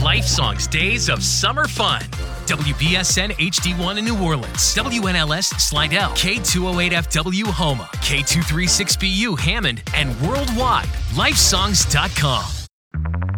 Lifesong's Days of Summer Fun. WBSN HD1 in New Orleans, WNLS Slidell, K208FW Houma, K236BU Hammond, and worldwide, lifesongs.com.